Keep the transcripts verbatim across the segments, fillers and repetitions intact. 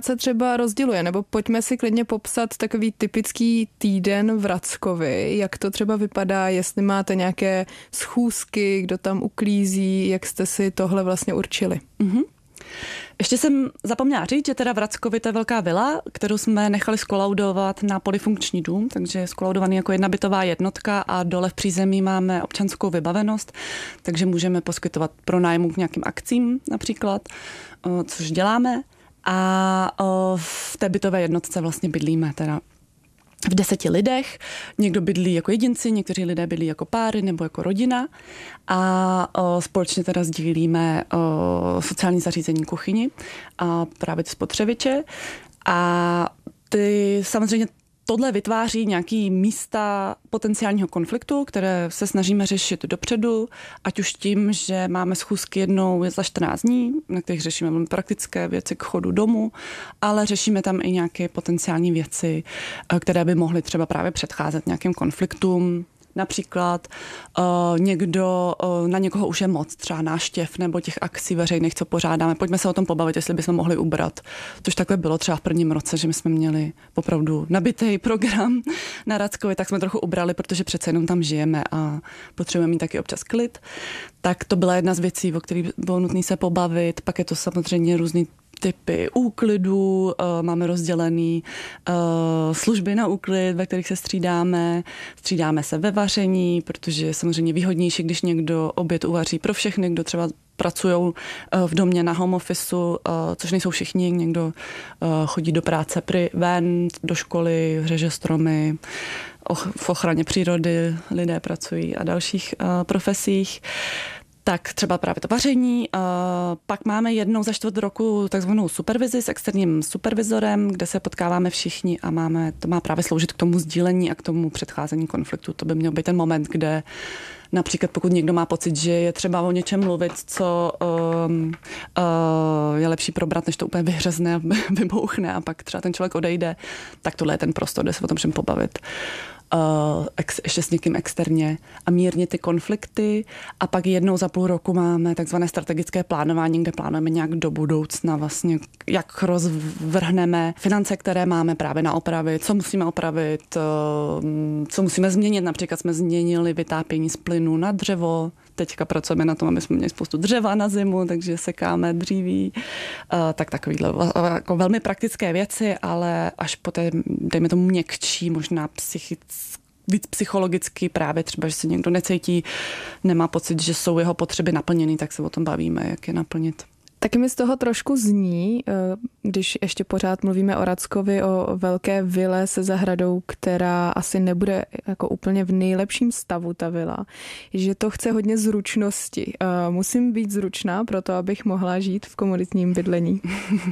se třeba rozděluje, nebo pojďme si klidně popsat takový typický týden v Rackovi, jak to třeba vypadá, jestli máte nějaké schůzky, kdo tam uklízí, jak jste si tohle vlastně určili. Mm-hmm. Ještě jsem zapomněla říct, že teda v Rackovi to je velká vila, kterou jsme nechali skolaudovat na polifunkční dům, takže je skolaudovaný jako jedna bytová jednotka a dole v přízemí máme občanskou vybavenost, takže můžeme poskytovat pronájmu k nějakým akcím například, což děláme. A v té bytové jednotce vlastně bydlíme teda v deseti lidech. Někdo bydlí jako jedinci, někteří lidé bydlí jako páry nebo jako rodina a o, společně teda sdílíme o, sociální zařízení, kuchyni a právě ty spotřebiče. A ty samozřejmě tohle vytváří nějaký místa potenciálního konfliktu, které se snažíme řešit dopředu, ať už tím, že máme schůzky jednou za čtrnáct dní, na kterých řešíme velmi praktické věci k chodu domů, ale řešíme tam i nějaké potenciální věci, které by mohly třeba právě předcházet nějakým konfliktům. Například uh, někdo, uh, na někoho už je moc, třeba náštěv nebo těch akcí veřejných, co pořádáme. Pojďme se o tom pobavit, jestli bychom mohli ubrat. Což takhle bylo třeba v prvním roce, že my jsme měli opravdu nabitý program na Rackovi, tak jsme trochu ubrali, protože přece jenom tam žijeme a potřebujeme mít taky občas klid. Tak to byla jedna z věcí, o kterých bylo nutné se pobavit. Pak je to samozřejmě různý typy úklidu, máme rozdělený služby na úklid, ve kterých se střídáme. Střídáme se ve vaření, protože je samozřejmě výhodnější, když někdo oběd uvaří pro všechny, kdo třeba pracují v domě na home officeu, což nejsou všichni. Někdo chodí do práce pry, ven, do školy, řeže stromy, v ochraně přírody lidé pracují a dalších profesích. Tak třeba právě to vaření. Pak máme jednou za čtvrt roku takzvanou supervizi s externím supervizorem, kde se potkáváme všichni a máme, to má právě sloužit k tomu sdílení a k tomu předcházení konfliktu. To by měl být ten moment, kde například pokud někdo má pocit, že je třeba o něčem mluvit, co um, uh, je lepší probrat, než to úplně vyhřezne a vybouchne a pak třeba ten člověk odejde, tak tohle je ten prostor, kde se o tom můžeme pobavit. Uh, ex, ještě s někým externě a mírně ty konflikty a pak jednou za půl roku máme takzvané strategické plánování, kde plánujeme nějak do budoucna vlastně, jak rozvrhneme finance, které máme právě na opravy, co musíme opravit, uh, co musíme změnit. Například jsme změnili vytápění z plynu na dřevo, teďka pracujeme na tom, aby jsme měli spoustu dřeva na zimu, takže sekáme dříví, uh, tak takovýhle jako velmi praktické věci, ale až po té, dejme tomu měkčí, možná psychické, víc psychologicky právě třeba, že se někdo necítí, nemá pocit, že jsou jeho potřeby naplněny, tak se o tom bavíme, jak je naplnit. Taky mi z toho trošku zní, když ještě pořád mluvíme o Rackovi, o velké vile se zahradou, která asi nebude jako úplně v nejlepším stavu ta vila, že to chce hodně zručnosti. Musím být zručná pro to, abych mohla žít v komunitním bydlení.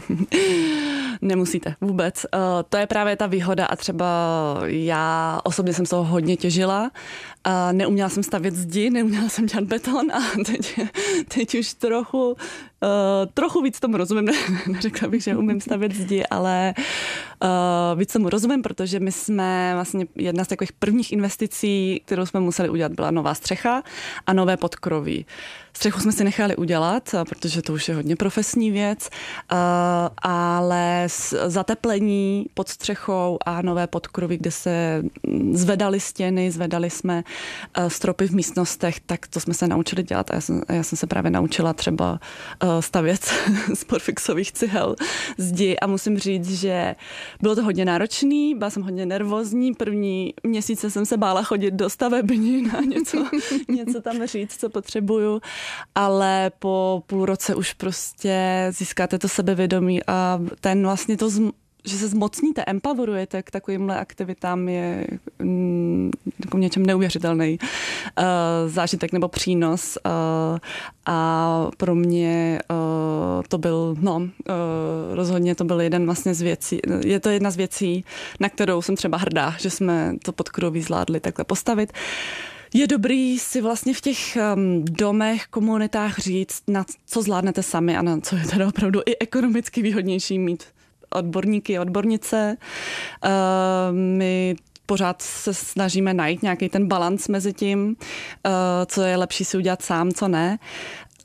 Nemusíte vůbec. To je právě ta výhoda a třeba já osobně jsem z toho hodně těžila. Neuměla jsem stavět zdi, neuměla jsem dělat beton a teď, teď už trochu Uh, trochu víc tomu rozumím, ne, neřekla bych, že umím stavět zdi, ale uh, víc tomu rozumím, protože my jsme vlastně jedna z takových prvních investicí, kterou jsme museli udělat, byla nová střecha a nové podkroví. Střechu jsme si nechali udělat, protože to už je hodně profesní věc, uh, ale zateplení pod střechou a nové podkroví, kde se zvedaly stěny, zvedali jsme uh, stropy v místnostech, tak to jsme se naučili dělat a já jsem, já jsem se právě naučila třeba uh, stavět z porfixových cihel zdi a musím říct, že bylo to hodně náročný, byla jsem hodně nervózní, první měsíce jsem se bála chodit do stavební a něco, něco tam říct, co potřebuju, ale po půl roce už prostě získáte to sebevědomí a ten vlastně to zm- že se zmocníte, empowerujete k takovýmhle aktivitám je mm, jako něčem neuvěřitelný uh, zážitek nebo přínos uh, a pro mě uh, to byl, no uh, rozhodně to byl jeden vlastně z věcí, je to jedna z věcí, na kterou jsem třeba hrdá, že jsme to podkroví zvládli takhle postavit. Je dobrý si vlastně v těch um, domech, komunitách říct, na co zvládnete sami a na co je teda opravdu i ekonomicky výhodnější mít odborníky, odbornice. Uh, my pořád se snažíme najít nějaký ten balanc mezi tím, uh, co je lepší si udělat sám, co ne.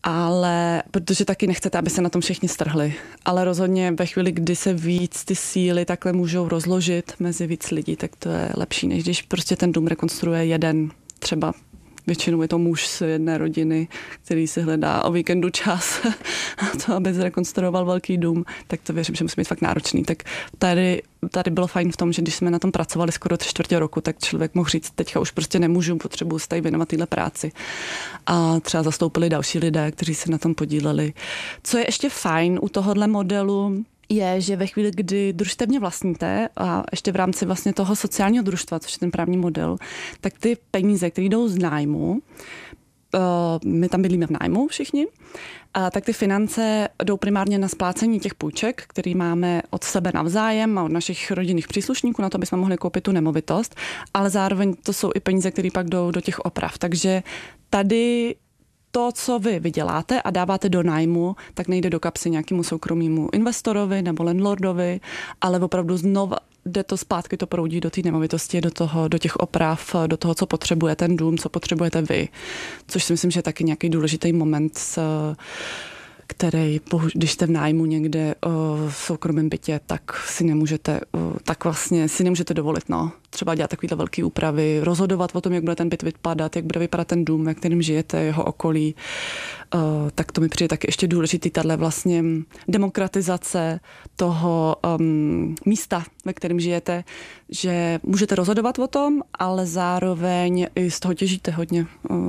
ale protože taky nechcete, aby se na tom všichni strhli. Ale rozhodně ve chvíli, kdy se víc ty síly takhle můžou rozložit mezi víc lidí, tak to je lepší, než když prostě ten dům rekonstruuje jeden, třeba většinou je to muž z jedné rodiny, který si hledá o víkendu čas a to, aby zrekonstruoval velký dům, tak to věřím, že musí být fakt náročný. Tak tady, tady bylo fajn v tom, že když jsme na tom pracovali skoro tři čtvrtě roku, tak člověk mohl říct, teďka už prostě nemůžu, potřebuji se tady věnovat téhle práci. A třeba zastoupili další lidé, kteří se na tom podíleli. Co je ještě fajn u tohohle modelu, je, že ve chvíli, kdy družstevně vlastníte a ještě v rámci vlastně toho sociálního družstva, což je ten právní model, tak ty peníze, které jdou z nájmu, my tam bydlíme v nájmu všichni, a tak ty finance jdou primárně na splácení těch půjček, který máme od sebe navzájem a od našich rodinných příslušníků na to, aby jsme mohli koupit tu nemovitost, ale zároveň to jsou i peníze, které pak jdou do těch oprav. Takže tady to, co vy vyděláte a dáváte do nájmu, tak nejde do kapsy nějakému soukromému investorovi nebo landlordovi, ale opravdu znova jde to zpátky, to proudí do té nemovitosti, do toho, do těch oprav, do toho, co potřebuje ten dům, co potřebujete vy. Což si myslím, že je taky nějaký důležitý moment, který, když jste v nájmu někde v soukromém bytě, tak si nemůžete, tak vlastně si nemůžete dovolit, no. Třeba dělat takovýhle velký úpravy, rozhodovat o tom, jak bude ten byt vypadat, jak bude vypadat ten dům, ve kterém žijete, jeho okolí. Tak to mi přijde taky ještě důležitý, tahle vlastně demokratizace toho um, místa, ve kterém žijete, že můžete rozhodovat o tom, ale zároveň i z toho těžíte hodně.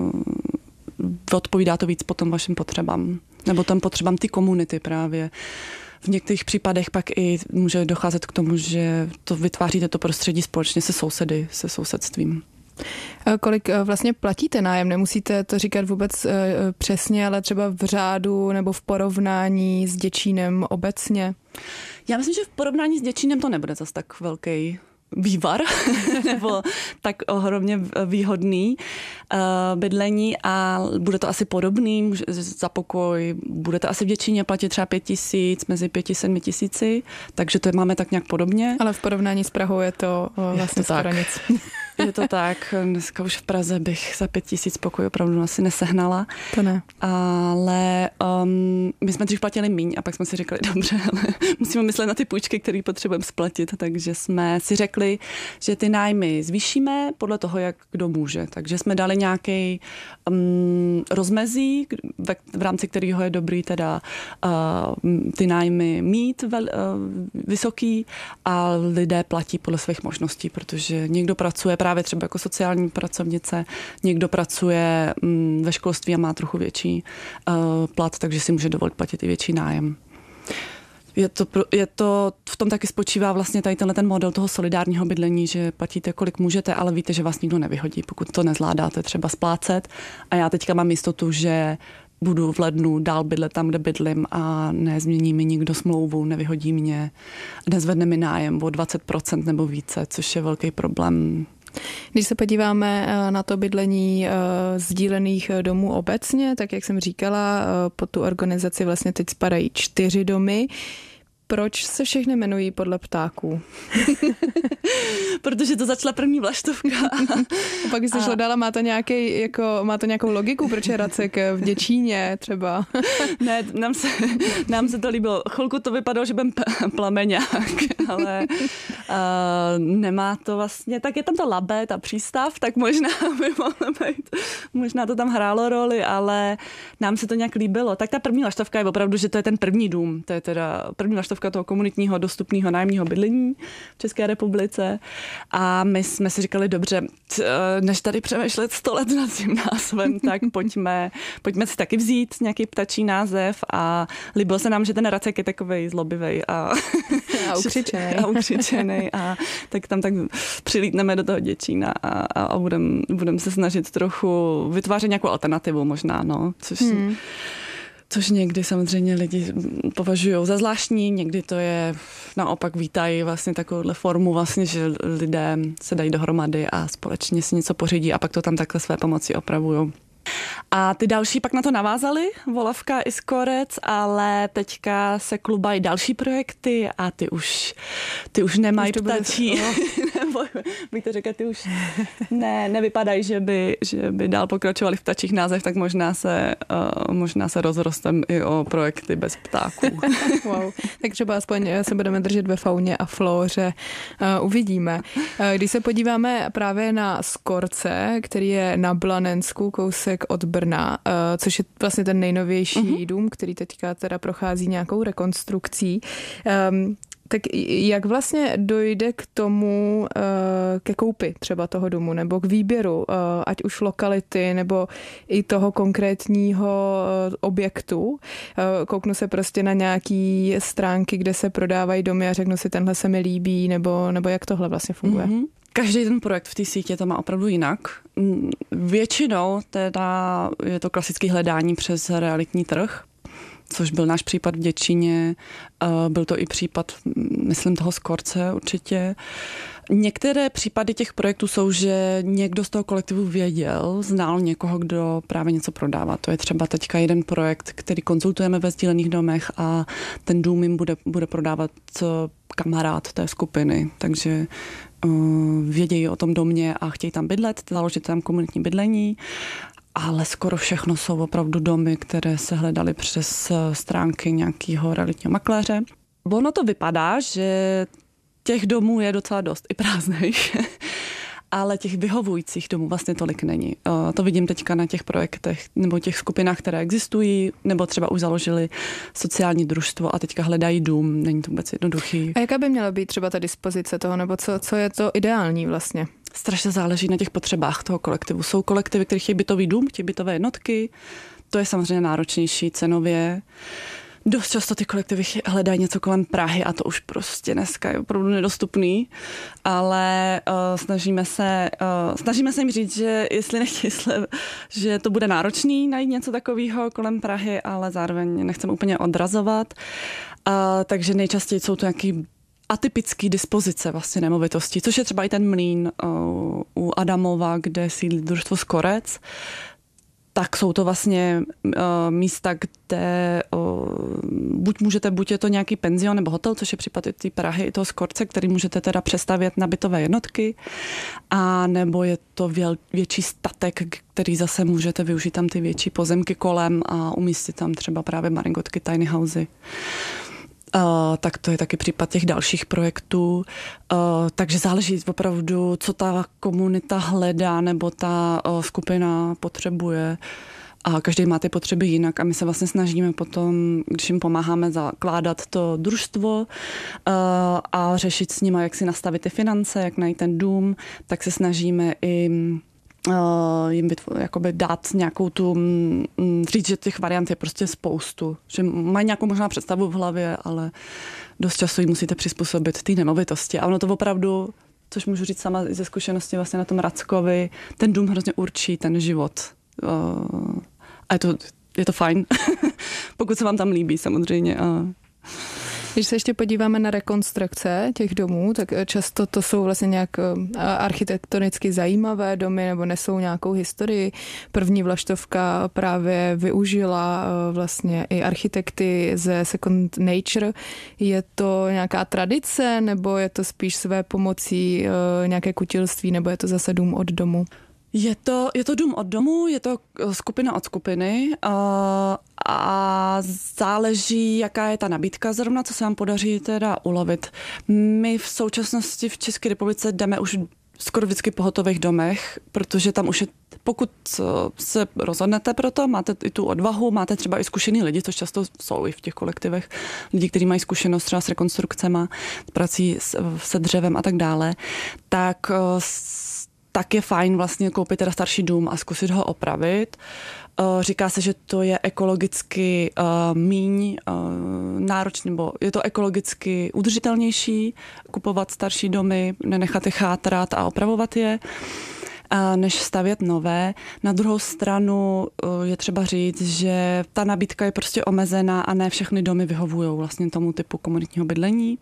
Odpovídá to víc potom vašim potřebám. Nebo tam potřebám ty komunity právě. V některých případech pak i může docházet k tomu, že to vytváříte to prostředí společně se sousedy, se sousedstvím. Kolik vlastně platíte nájem? Nemusíte to říkat vůbec přesně, ale třeba v řádu nebo v porovnání s Děčínem obecně? Já myslím, že v porovnání s Děčínem to nebude zas tak velký vývar nebo tak ohromně výhodný uh, bydlení a bude to asi podobný za pokoj. Budete asi v Děčíně platit třeba pět tisíc, mezi pěti sedmi tisíci, takže to máme tak nějak podobně. Ale v porovnání s Prahou je to uh, vlastně je to skoro nic. Je to tak. Dneska už v Praze bych za pět tisíc pokoj opravdu asi nesehnala. To ne. Ale um, my jsme dřív platili míň a pak jsme si řekli, dobře, ale musíme myslet na ty půjčky, které potřebujeme splatit. Takže jsme si řekli, že ty nájmy zvýšíme podle toho, jak kdo může. Takže jsme dali nějaký um, rozmezí, v, v rámci kterého je dobrý teda uh, ty nájmy mít vel, uh, vysoký a lidé platí podle svých možností, protože někdo pracuje právě třeba jako sociální pracovnice, někdo pracuje um, ve školství a má trochu větší uh, plat, takže si může dovolit platit i větší nájem. Je to, je to, v tom taky spočívá vlastně tady tenhle ten model toho solidárního bydlení, že platíte, kolik můžete, ale víte, že vás nikdo nevyhodí, pokud to nezvládáte třeba splácet. A já teďka mám jistotu, že budu v lednu dál bydlet tam, kde bydlím a nezmění mi nikdo smlouvu, nevyhodí mě, nezvedne mi nájem o dvacet procent nebo více, což je velký problém. Když se podíváme na to bydlení sdílených domů obecně, tak jak jsem říkala, pod tu organizaci vlastně teď spadají čtyři domy. Proč se všechny jmenují podle ptáků? Protože to začala první vlaštovka. A pak se šlo dál, má to, nějaký, jako, má to nějakou logiku, proč je Racek v Děčíně třeba? Ne, nám se, nám se to líbilo. Chvilku to vypadalo, že budem plameňák, ale uh, nemá to vlastně, tak je tam to Labe, ta přístav, tak možná by mohlo být, možná to tam hrálo roli, ale nám se to nějak líbilo. Tak ta první vlaštovka je opravdu, že to je ten první dům, to je teda první vlaštovka toho komunitního dostupného nájemního bydlení v České republice. A my jsme si říkali, dobře, než tady přemýšlet sto let nad tím názvem, tak pojďme, pojďme si taky vzít nějaký ptačí název a líbilo se nám, že ten Racek je takovej zlobivej a, a ukřičenej. A ukřičenej a tak tam tak přilítneme do toho Děčína a, a, a budeme budem se snažit trochu vytvářet nějakou alternativu možná, no, což hmm. Což někdy samozřejmě lidi považují za zvláštní, někdy to je naopak vítají vlastně takovouhle formu, vlastně, že lidé se dají dohromady a společně si něco pořídí a pak to tam takhle své pomoci opravují. A ty další pak na to navázali, Volavka i Skorec, ale teďka se klubají další projekty a ty už, ty už nemají ptačí, bych to řekla, ty už ne, nevypadají, že by, že by dál pokračovali v ptačích název, tak možná se, uh, možná se rozrostem i o projekty bez ptáků. Wow. Tak třeba aspoň se budeme držet ve fauně a flóře. Uh, uvidíme. Uh, když se podíváme právě na Skorce, který je na Blanensku, kousek od Brna, uh, což je vlastně ten nejnovější uh-huh. dům, který teďka teda prochází nějakou rekonstrukcí. Um, Tak jak vlastně dojde k tomu, ke koupi třeba toho domu, nebo k výběru, ať už lokality, nebo i toho konkrétního objektu? Kouknu se prostě na nějaký stránky, kde se prodávají domy a řeknu si, tenhle se mi líbí, nebo, nebo jak tohle vlastně funguje? Mm-hmm. Každý ten projekt v té sítě to má opravdu jinak. Většinou teda je to klasické hledání přes realitní trh, což byl náš případ v Děčíně, byl to i případ, myslím, toho Skorce určitě. Některé případy těch projektů jsou, že někdo z toho kolektivu věděl, znal někoho, kdo právě něco prodává. To je třeba teďka jeden projekt, který konzultujeme ve sdílených domech a ten dům jim bude, bude prodávat kamarád té skupiny, takže uh, vědějí o tom domě a chtějí tam bydlet, založit tam komunitní bydlení. Ale skoro všechno jsou opravdu domy, které se hledaly přes stránky nějakého realitního makléře. Ono to vypadá, že těch domů je docela dost, i prázdných, ale těch vyhovujících domů vlastně tolik není. To vidím teďka na těch projektech nebo těch skupinách, které existují, nebo třeba už založili sociální družstvo a teďka hledají dům. Není to vůbec jednoduchý. A jaká by měla být třeba ta dispozice toho, nebo co, co je to ideální vlastně? Strašně záleží na těch potřebách toho kolektivu. Jsou kolektivy, které chtějí bytový dům, chtějí bytové jednotky. To je samozřejmě náročnější cenově. Dost často ty kolektivy hledají něco kolem Prahy a to už prostě dneska je opravdu nedostupný, ale uh, snažíme se uh, snažíme se jim říct, že jestli nechtějí, že to bude náročný najít něco takového kolem Prahy, ale zároveň nechceme úplně odrazovat. Uh, takže nejčastěji jsou to nějaký atypický dispozice vlastně nemovitostí, což je třeba i ten mlýn uh, u Adamova, kde sídlí družstvo Skorec. Tak jsou to vlastně uh, místa, kde uh, buď můžete, buď je to nějaký penzion nebo hotel, což je případ i té Prahy, i toho Skorce, který můžete teda přestavět na bytové jednotky, a nebo je to věl, větší statek, který zase můžete využít tam ty větší pozemky kolem a umístit tam třeba právě maringotky, tiny housey. Uh, tak to je taky případ těch dalších projektů. Uh, takže záleží opravdu, co ta komunita hledá nebo ta uh, skupina potřebuje. A každý má ty potřeby jinak a my se vlastně snažíme potom, když jim pomáháme zakládat to družstvo uh, a řešit s nimi, jak si nastavit ty finance, jak najít ten dům, tak se snažíme i Uh, jim vytvo- jakoby dát nějakou tu, m, říct, že těch variant je prostě spoustu. Že mají nějakou možná představu v hlavě, ale dost času jim musíte přizpůsobit ty nemovitosti. A ono to opravdu, což můžu říct sama ze zkušenosti vlastně na tom Rackovi, ten dům hrozně určí ten život. Uh, a je to, je to fajn. Pokud se vám tam líbí samozřejmě. Uh. Když se ještě podíváme na rekonstrukce těch domů, tak často to jsou vlastně nějak architektonicky zajímavé domy nebo nesou nějakou historii. První vlaštovka právě využila vlastně i architekty ze Second Nature. Je to nějaká tradice nebo je to spíš své pomocí nějaké kutilství nebo je to zase dům od domu? Je to, je to dům od domu, je to skupina od skupiny a, a záleží, jaká je ta nabídka zrovna, co se vám podaří teda ulovit. My v současnosti v České republice jdeme už skoro vždycky po hotových domech, protože tam už je, pokud se rozhodnete pro to, máte i tu odvahu, máte třeba i zkušený lidi, což často jsou i v těch kolektivech, lidi, kteří mají zkušenost třeba s rekonstrukcema, s prací se dřevem a tak dále, tak tak je fajn vlastně koupit teda starší dům a zkusit ho opravit. Říká se, že to je ekologicky uh, míň uh, náročný, nebo je to ekologicky udržitelnější kupovat starší domy, nenechat je chátrat a opravovat je. než stavět nové. Na druhou stranu je třeba říct, že ta nabídka je prostě omezená a ne všechny domy vyhovují vlastně tomu typu komunitního bydlení.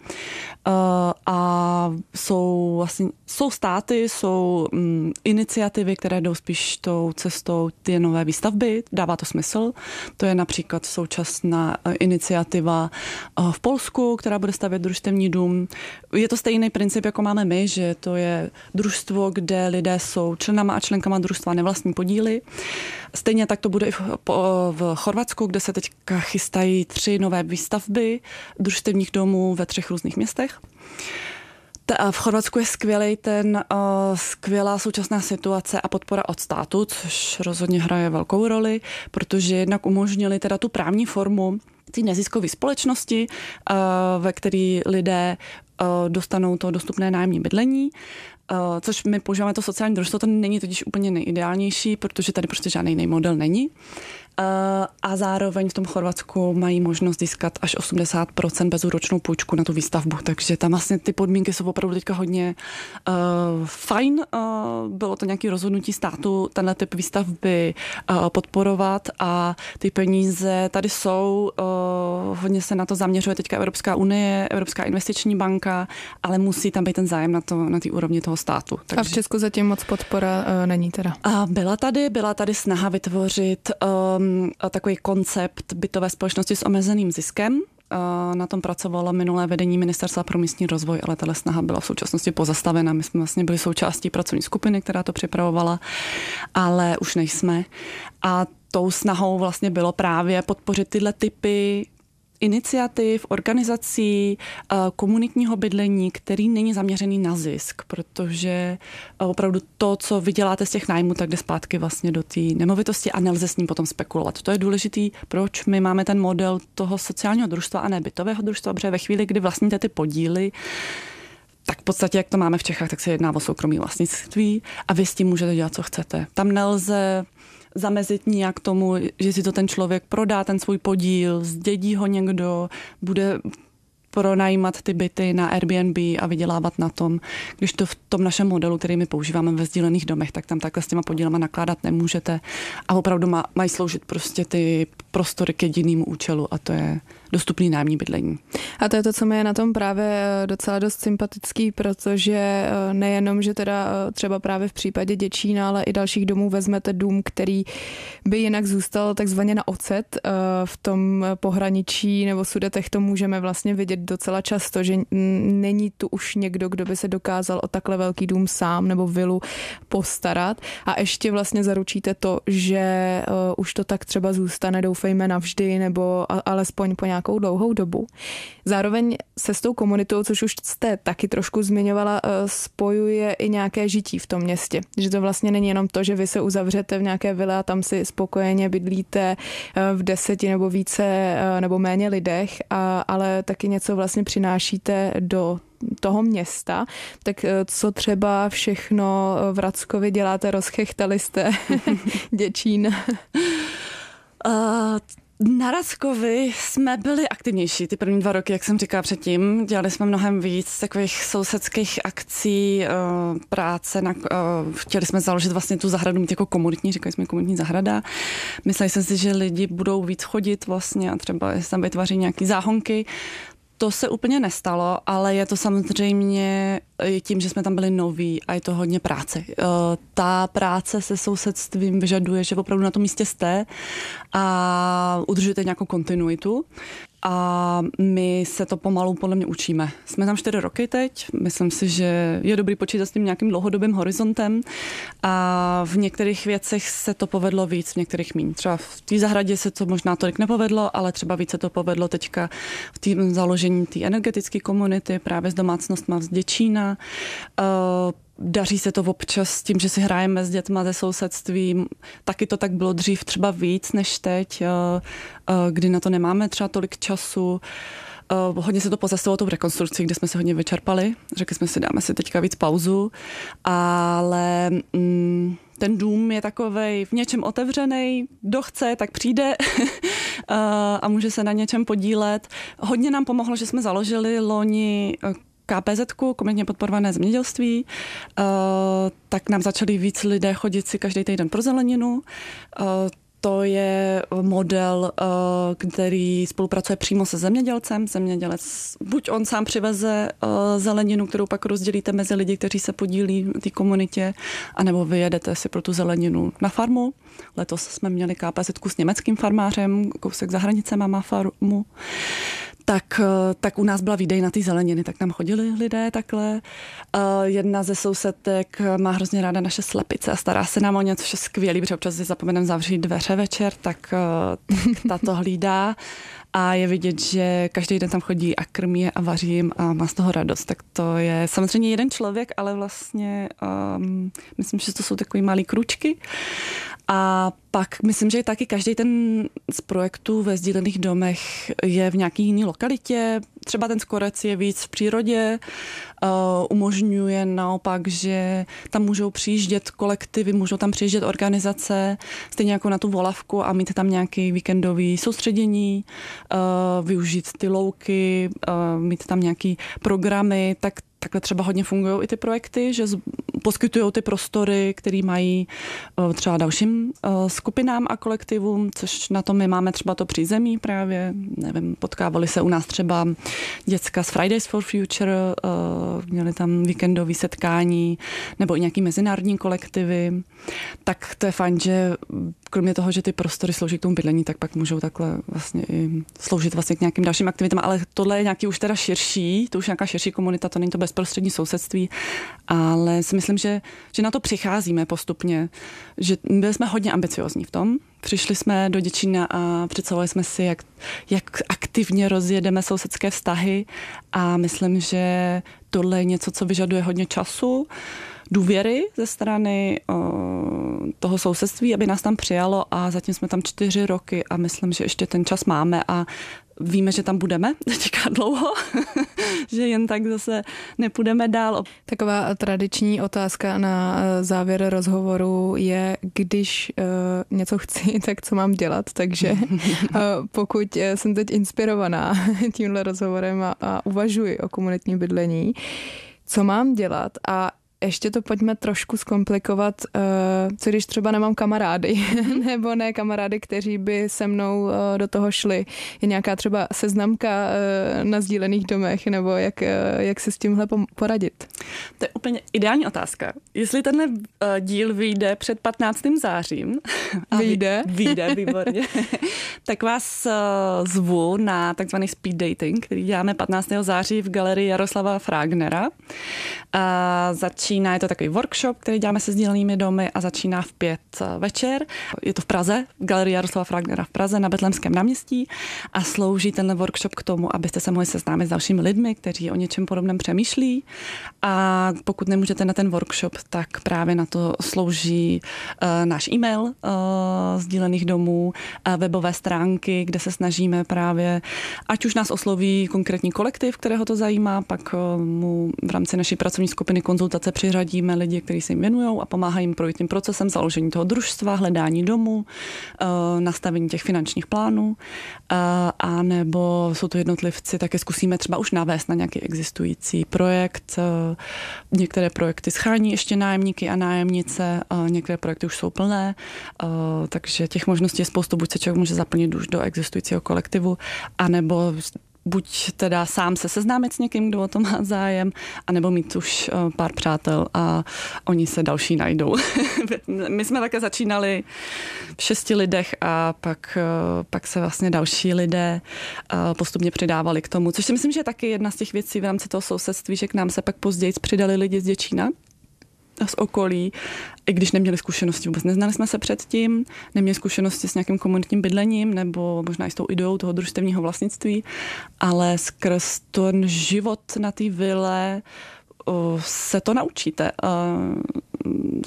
A jsou vlastně jsou státy, jsou um, iniciativy, které jdou spíš tou cestou ty nové výstavby. Dává to smysl. To je například současná iniciativa v Polsku, která bude stavět družstevní dům. Je to stejný princip, jako máme my, že to je družstvo, kde lidé jsou členama a členkama družstva, nevlastní podíly. Stejně tak to bude i v, v Chorvatsku, kde se teďka chystají tři nové výstavby družstevních domů ve třech různých městech. V Chorvatsku je skvělý ten, uh, skvělá současná situace a podpora od státu, což rozhodně hraje velkou roli, protože jednak umožnili teda tu právní formu té neziskové společnosti, uh, ve které lidé uh, dostanou to dostupné nájemní bydlení, uh, což my používáme to sociální družstvo, to není totiž úplně nejideálnější, protože tady prostě žádný jiný model není. A zároveň v tom Chorvatsku mají možnost získat až osmdesát procent bezúročnou půjčku na tu výstavbu, takže tam vlastně ty podmínky jsou opravdu teďka hodně uh, fajn. Uh, bylo to nějaké rozhodnutí státu tenhle typ výstavby uh, podporovat a ty peníze tady jsou. Uh, hodně se na to zaměřuje teďka Evropská unie, Evropská investiční banka, ale musí tam být ten zájem na to, na té úrovni toho státu. Takže... A v Česku zatím moc podpora uh, není teda? A byla tady, byla tady snaha vytvořit um, takový koncept bytové společnosti s omezeným ziskem. Na tom pracovalo minulé vedení Ministerstva pro místní rozvoj, ale tato snaha byla v současnosti pozastavena. My jsme vlastně byli součástí pracovní skupiny, která to připravovala, ale už nejsme. A tou snahou vlastně bylo právě podpořit tyhle typy iniciativ, organizací, komunitního bydlení, který není zaměřený na zisk, protože opravdu to, co vyděláte z těch nájmů, tak jde zpátky vlastně do té nemovitosti a nelze s ním potom spekulovat. To je důležitý, proč my máme ten model toho sociálního družstva a ne bytového družstva, protože ve chvíli, kdy vlastníte ty podíly, tak v podstatě, jak to máme v Čechách, tak se jedná o soukromí vlastnictví a vy s tím můžete dělat, co chcete. Tam nelze zamezit nijak tomu, že si to ten člověk prodá, ten svůj podíl, zdědí ho někdo, bude pronajímat ty byty na Airbnb a vydělávat na tom. Když to v tom našem modelu, který my používáme ve sdílených domech, tak tam takhle s těma podílama nakládat nemůžete a opravdu má, mají sloužit prostě ty prostory k jedinému účelu a to je dostupný nájemní bydlení. A to je to, co mi je na tom právě docela dost sympatický, protože nejenom, že teda třeba právě v případě Děčína, ale i dalších domů vezmete dům, který by jinak zůstal takzvaně na ocet. V tom pohraničí nebo Sudetech to můžeme vlastně vidět docela často, že není tu už někdo, kdo by se dokázal o takhle velký dům sám nebo vilu postarat a ještě vlastně zaručíte to, že už to tak třeba zůstane, doufejme navždy, nebo alespoň po nějakou dlouhou dobu. Zároveň se s tou komunitou, což už jste taky trošku zmiňovala, spojuje i nějaké žití v tom městě. Že to vlastně není jenom to, že vy se uzavřete v nějaké vile a tam si spokojeně bydlíte v deseti nebo více nebo méně lidech, a, ale taky něco vlastně přinášíte do toho města. Tak co třeba všechno v Rackovi děláte, rozchechtali jste Děčín? Uh... Na Rackovi jsme byli aktivnější ty první dva roky, jak jsem říkala předtím. Dělali jsme mnohem víc takových sousedských akcí, práce. Na, chtěli jsme založit vlastně tu zahradu mít jako komunitní, říkali jsme komunitní zahrada. Mysleli jsme si, že lidi budou víc chodit vlastně a třeba tam vytváří nějaký záhonky. To se úplně nestalo, ale je to samozřejmě tím, že jsme tam byli noví a je to hodně práce. Ta práce se sousedstvím vyžaduje, že opravdu na tom místě jste a udržujete nějakou kontinuitu. A my se to pomalu podle mě učíme. Jsme tam čtyři roky teď, myslím si, že je dobrý počítat s tím nějakým dlouhodobým horizontem a v některých věcech se to povedlo víc, v některých míň. Třeba v té zahradě se to možná tolik nepovedlo, ale třeba více to povedlo teďka v tým založení té energetické komunity právě s domácnostma z Děčína. Daří se to občas s tím, že si hrajeme s dětma ze sousedství. Taky to tak bylo dřív třeba víc než teď, kdy na to nemáme třeba tolik času. Hodně se to pozastavilo tou rekonstrukcí, kde jsme se hodně vyčerpali. Řekli jsme si, dáme si teďka víc pauzu, ale mm, ten dům je takovej v něčem otevřený, kdo chce, tak přijde a může se na něčem podílet. Hodně nám pomohlo, že jsme založili loni K P Z ku, komunitně podporované zemědělství, tak nám začali víc lidé chodit si každý týden pro zeleninu. To je model, který spolupracuje přímo se zemědělcem. Zemědělec, buď on sám přiveze zeleninu, kterou pak rozdělíte mezi lidi, kteří se podílí v té komunitě, anebo vy jedete si pro tu zeleninu na farmu. Letos jsme měli K P Z ku s německým farmářem, kousek za hranicema má farmu. Tak, tak u nás byla výdej na ty zeleniny, tak tam chodili lidé takhle. Jedna ze sousedek má hrozně ráda naše slepice a stará se nám o ně, což je skvělý, protože občas si zapomeneme zavřít dveře večer, tak, tak ta to hlídá. A je vidět, že každý den tam chodí a krmí je a vaří jim a má z toho radost. Tak to je samozřejmě jeden člověk, ale vlastně um, myslím, že to jsou takový malý kručky. A pak myslím, že taky každý ten z projektů ve sdílených domech je v nějaký jiný lokalitě. Třeba ten Skorec je víc v přírodě, uh, umožňuje naopak, že tam můžou přijíždět kolektivy, můžou tam přijíždět organizace, stejně jako na tu Volavku a mít tam nějaký víkendový soustředění, uh, využít ty louky, uh, mít tam nějaký programy, tak takhle třeba hodně fungují i ty projekty, že poskytují ty prostory, které mají uh, třeba dalším uh, skupinám a kolektivům, což na to my máme třeba to přízemí právě, nevím, potkávali se u nás třeba děcka z Fridays for Future, uh, měli tam víkendové setkání nebo i nějaký mezinárodní kolektivy, tak to je fajn, že kromě toho, že ty prostory slouží k tomu bydlení, tak pak můžou takhle vlastně i sloužit vlastně k nějakým dalším aktivitám, ale tohle je nějaký už teda širší, to už nějaká širší komunita, to není to bezprostřední sousedství, ale si myslím, že, že na to přicházíme postupně, že byli jsme hodně ambiciozní v tom. Přišli jsme do Děčína a představovali jsme si, jak, jak aktivně rozjedeme sousedské vztahy a myslím, že tohle je něco, co vyžaduje hodně času, důvěry ze strany o, toho sousedství, aby nás tam přijalo a zatím jsme tam čtyři roky a myslím, že ještě ten čas máme a víme, že tam budeme teďka dlouho, že jen tak zase nepůjdeme dál. Taková tradiční otázka na závěr rozhovoru je, když uh, něco chci, tak co mám dělat, takže uh, pokud jsem teď inspirovaná tímhle rozhovorem a, a uvažuji o komunitním bydlení, co mám dělat a ještě to pojďme trošku zkomplikovat, co když třeba nemám kamarády, nebo ne kamarády, kteří by se mnou do toho šli. Je nějaká třeba seznamka na sdílených domech, nebo jak, jak se s tímhle poradit? To je úplně ideální otázka. Jestli tenhle díl vyjde před patnáctým zářím, vyjde, vyjde výborně, tak vás zvu na takzvaný speed dating, který děláme patnáctého září v galerii Jaroslava Fragnera. A začíná, je to takový workshop, který děláme se sdílenými domy a začíná v pět večer. Je to v Praze, v galerii Jaroslava Fragnera v Praze na Betlémském náměstí a slouží tenhle workshop k tomu, abyste se mohli seznámit s dalšími lidmi, kteří o něčem podobném přemýšlí. A pokud nemůžete na ten workshop, tak právě na to slouží uh, náš e-mail uh, sdílených domů, uh, webové stránky, kde se snažíme právě, ať už nás osloví konkrétní kolektiv, kterého to zajímá, pak uh, mu v rámci naší pracovní skupiny konzultace přiřadíme lidi, kteří se jim věnují a pomáhají jim projít tím procesem založení toho družstva, hledání domu, uh, nastavení těch finančních plánů, uh, a nebo jsou to jednotlivci, také zkusíme třeba už navést na nějaký existující projekt. Uh, některé projekty schání ještě nájemníky a nájemnice, uh, některé projekty už jsou plné, uh, takže těch možností je spoustu, buď se člověk může zaplnit už do existujícího kolektivu, anebo buď teda sám se seznámit s někým, kdo o to má zájem, anebo mít už pár přátel a oni se další najdou. My jsme také začínali v šesti lidech a pak, pak se vlastně další lidé postupně přidávali k tomu, což si myslím, že je taky jedna z těch věcí v rámci toho sousedství, že k nám se pak později přidali lidi z Děčína, z okolí, i když neměli zkušenosti, vůbec neznali jsme se předtím, neměli zkušenosti s nějakým komunitním bydlením nebo možná i s tou ideou toho družstevního vlastnictví, ale skrz ten život na té vile se to naučíte.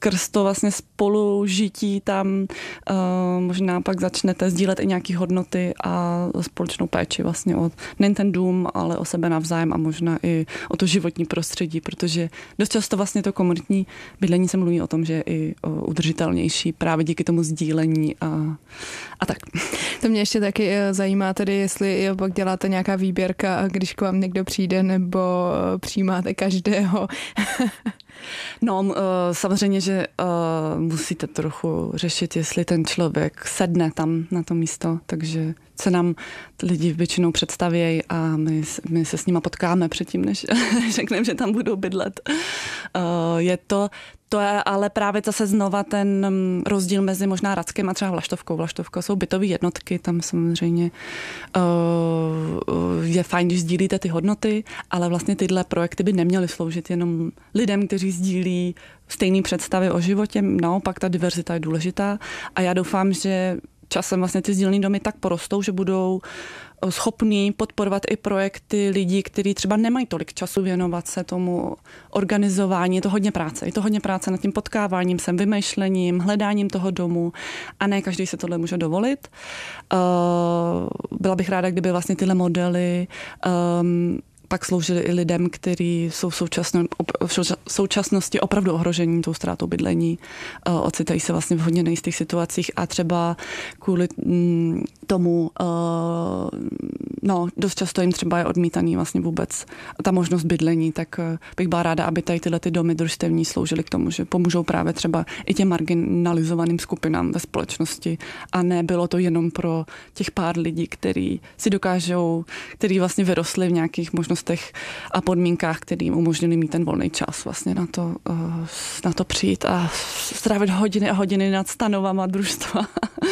skrz to vlastně spolužití tam uh, možná pak začnete sdílet i nějaké hodnoty a společnou péči vlastně o nejen ten dům, ale o sebe navzájem a možná i o to životní prostředí, protože dost často vlastně to komunitní bydlení se mluví o tom, že je i uh, udržitelnější právě díky tomu sdílení a, a tak. To mě ještě taky zajímá tedy, jestli pak děláte nějaká výběrka, když k vám někdo přijde, nebo přijímáte každého. No, samozřejmě, že musíte trochu řešit, jestli ten člověk sedne tam na to místo, takže se nám lidi většinou představějí a my, my se s nima potkáme předtím, než řekneme, že tam budou bydlet. Je to To je ale právě zase znova ten rozdíl mezi možná Hradskem a třeba Vlaštovkou. Vlaštovka jsou bytové jednotky, tam samozřejmě uh, je fajn, když sdílíte ty hodnoty, ale vlastně tyhle projekty by neměly sloužit jenom lidem, kteří sdílí stejné představy o životě. Naopak ta diverzita je důležitá a já doufám, že časem vlastně ty sdílené domy tak porostou, že budou schopný podporovat i projekty lidí, kteří třeba nemají tolik času věnovat se tomu organizování. Je to hodně práce. Je to hodně práce nad tím potkáváním, sem vymýšlením, hledáním toho domu a ne každý se tohle může dovolit. Byla bych ráda, kdyby vlastně tyhle modely um, pak sloužily i lidem, kteří jsou v, v současnosti opravdu ohrožení tou ztrátou bydlení. Uh, ocitají se vlastně v hodně nejistých situacích a třeba kvůli mm, tomu uh, no, dost často jim třeba je odmítaný vlastně vůbec ta možnost bydlení, tak uh, bych byla ráda, aby tady tyhle ty domy družstevní sloužily k tomu, že pomůžou právě třeba i těm marginalizovaným skupinám ve společnosti a ne bylo to jenom pro těch pár lidí, kteří si dokážou, kteří vlastně vyrostli v nějakých možnostech a podmínkách, které jim umožnili mít ten volný čas vlastně na to, na to přijít a strávit hodiny a hodiny nad stanovama družstva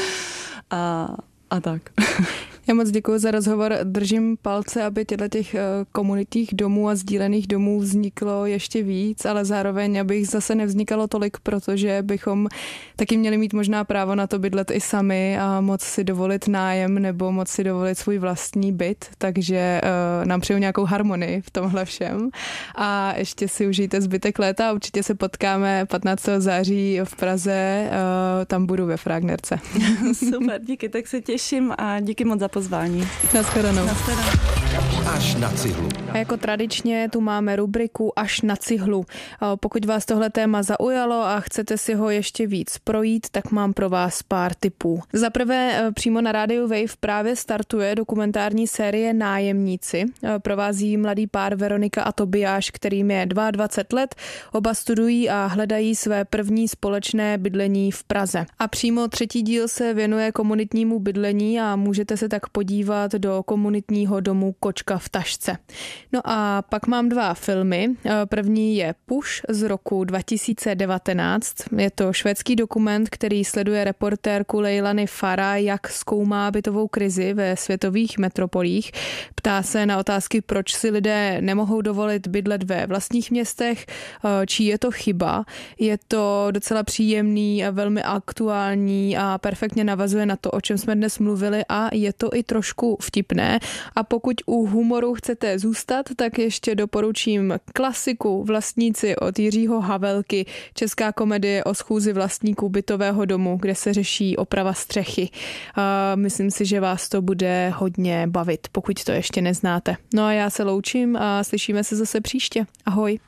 a, a tak. Já moc děkuji za rozhovor. Držím palce, aby těchto těch komunitních domů a sdílených domů vzniklo ještě víc, ale zároveň, aby jich zase nevznikalo tolik, protože bychom taky měli mít možná právo na to bydlet i sami a moc si dovolit nájem nebo moc si dovolit svůj vlastní byt, takže uh, nám přeju nějakou harmonii v tomhle všem. A ještě si užijte zbytek léta a určitě se potkáme patnáctého září v Praze, uh, tam budu ve Fragnerce. Super, díky, tak se těším a díky moc za pozvání. Nashledanou. Nashledanou. Až na cihlu. A jako tradičně tu máme rubriku Až na cihlu. Pokud vás tohle téma zaujalo a chcete si ho ještě víc projít, tak mám pro vás pár tipů. Za prvé přímo na rádiu Wave právě startuje dokumentární série Nájemníci. Provází mladý pár Veronika a Tobiáš, kterým je dvacet dva let. Oba studují a hledají své první společné bydlení v Praze. A přímo třetí díl se věnuje komunitnímu bydlení a můžete se tak podívat do komunitního domu Kočka v tašce. No a pak mám dva filmy. První je Push z roku dva tisíce devatenáct. Je to švédský dokument, který sleduje reportérku Leilany Farah, jak zkoumá bytovou krizi ve světových metropolích. Ptá se na otázky, proč si lidé nemohou dovolit bydlet ve vlastních městech, čí je to chyba. Je to docela příjemný, velmi aktuální a perfektně navazuje na to, o čem jsme dnes mluvili a je to i trošku vtipné. A pokud u humoru chcete zůstat, tak ještě doporučím klasiku Vlastníci od Jiřího Havelky, česká komedie o schůzi vlastníků bytového domu, kde se řeší oprava střechy. Myslím si, že vás to bude hodně bavit, pokud to ještě neznáte. No a já se loučím a slyšíme se zase příště. Ahoj.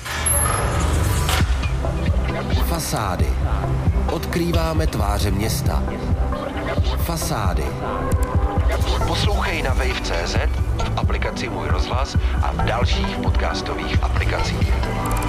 Fasády. Odkrýváme tváře města. Fasády. Poslouchej na wave tečka cé zet, v aplikaci Můj rozhlas a v dalších podcastových aplikacích.